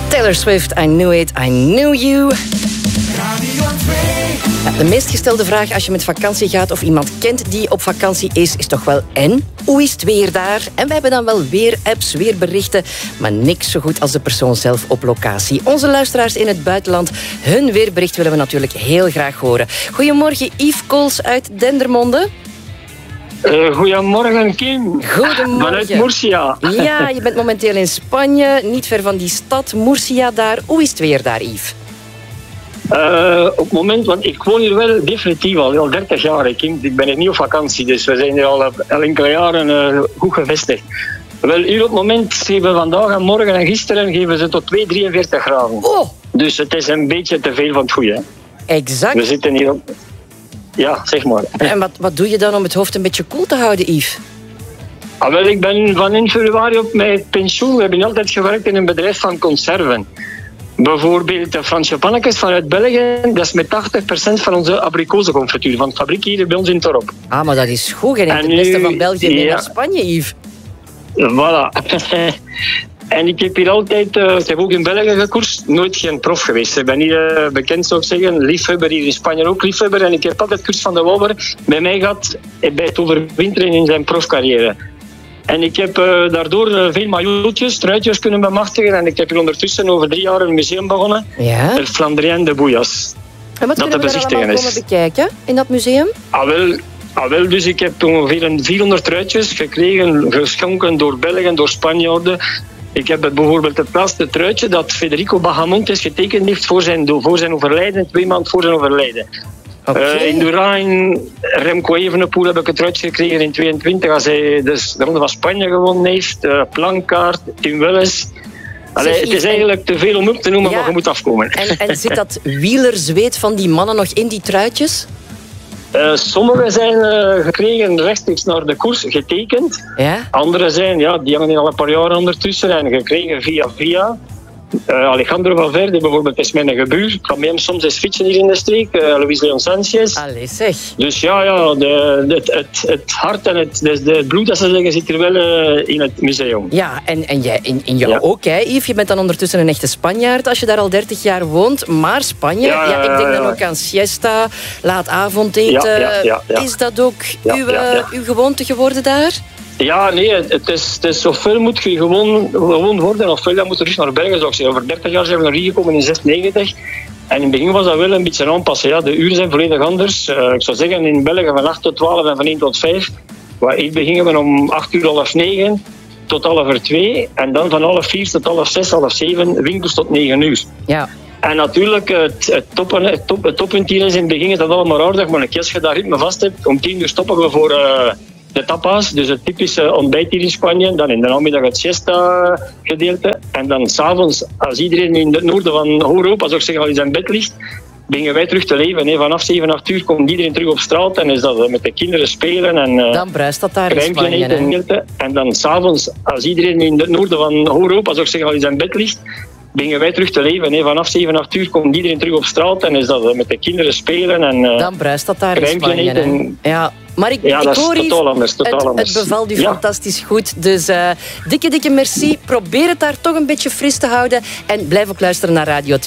Taylor Swift, I Knew It, I Knew You. Ja, de meest gestelde vraag als je met vakantie gaat of iemand kent die op vakantie is toch wel en? Hoe is het weer daar? En we hebben dan wel weer-apps, weerberichten, maar niks zo goed als de persoon zelf op locatie. Onze luisteraars in het buitenland, hun weerbericht willen we natuurlijk heel graag horen. Goedemorgen, Yves Kools uit Dendermonde. Goedemorgen, Kim. Goedemorgen. Vanuit Murcia. Ja, je bent momenteel in Spanje, niet ver van die stad, Murcia daar. Hoe is het weer daar, Yves? Op het moment, want ik woon hier wel definitief al 30 jaar, Kim. Ik ben hier niet op vakantie, dus we zijn hier al enkele jaren goed gevestigd. Wel, hier op het moment geven we vandaag en morgen en gisteren geven ze tot 43 graden. Oh. Dus het is een beetje te veel van het goede. Exact. We zitten hier op... Ja, zeg maar. En wat doe je dan om het hoofd een beetje koel te houden, Yves? Wel, ik ben van in februari op mijn pensioen. We hebben altijd gewerkt in een bedrijf van conserven. Bijvoorbeeld de Franse pannetjes vanuit België, dat is met 80% van onze abrikozenconfituur, van de fabriek hier bij ons in het dorp. Ah, maar dat is goed. Je neemt het beste van België mee naar Spanje, Yves. Voilà. En ik heb hier altijd, ik heb ook in België gekoerst, nooit geen prof geweest. Ik ben hier bekend, zou ik zeggen, liefhebber, hier in Spanje ook liefhebber. En ik heb altijd Koers van de Walber bij mij gehad bij het overwinteren in zijn profcarrière. En ik heb daardoor veel maillotjes, truitjes kunnen bemachtigen. En ik heb hier ondertussen over 3 jaar een museum begonnen. Ja. Het Flandrien de Bouillas. En wat kunnen we daar allemaal komen bekijken in dat museum? Wel, dus ik heb ongeveer 400 truitjes gekregen, geschonken door Belgen, door Spanjaarden. Ik heb bijvoorbeeld het laatste truitje dat Federico Bahamontes getekend heeft voor zijn overlijden, 2 maanden voor zijn overlijden. Okay. In Durijn, Remco Evenepoel heb ik een truitje gekregen in 22 als hij dus de Ronde van Spanje gewonnen heeft. Plankaart, Tim Welles. Het is eigenlijk te veel om op te noemen, maar je moet afkomen. En zit dat wielerzweet van die mannen nog in die truitjes? Sommige zijn gekregen rechtstreeks naar de koers getekend. Ja? Andere zijn, die hangen al een paar jaar ondertussen en gekregen via. Alejandro Valverde bijvoorbeeld is mijn gebuur. Ik ga met hem soms eens fietsen hier in de streek. Luis Leon Sanchez. Allee, zeg. Dus het hart en het bloed, dat ze zeggen, zit er wel in het museum. Ja, en jij in jou ook, hè, Yves. Je bent dan ondertussen een echte Spanjaard als je daar al 30 jaar woont. Maar Spanje, ik denk dan ook aan siesta, laat avondeten. Is dat ook uw gewoonte geworden daar? Ja, nee, het is ofwel moet je gewoon worden, ofwel dan moet je terug naar België, zou ik zeggen. Over 30 jaar zijn we naar hier gekomen in 96. En in het begin was dat wel een beetje aanpassen. Ja, de uren zijn volledig anders. Ik zou zeggen, in België van 8 tot 12 en van 1 tot 5. Hier beginnen we om 8 uur, half 9 tot half 2. En dan van half 4 tot half 6, half 7, winkels tot 9 uur. Ja. En natuurlijk, het toppunt hier is in het begin is dat allemaal aardig. Maar als je dat ritme vast hebt, om 10 uur stoppen we voor... de tapas, dus het typische ontbijt hier in Spanje. Dan in de namiddag het siesta gedeelte. En dan s'avonds, als iedereen in het noorden van Europa, zou ik zeggen, al in zijn bed ligt, beginnen wij terug te leven. Vanaf 7, 8 uur komt iedereen terug op straat en is dat met de kinderen spelen. En, dan bruist dat daar in Spanje. En dan s'avonds, als iedereen in het noorden van Europa, zou ik zeggen, al in zijn bed ligt, beginnen wij terug te leven. Vanaf 7, 8 uur komt iedereen terug op straat en is dat met de kinderen spelen. En, dan bruist dat daar in Spanje. Ja. Maar ik hoor is totaal anders. Het bevalt u fantastisch goed. Dus dikke merci. Probeer het daar toch een beetje fris te houden. En blijf ook luisteren naar Radio 2.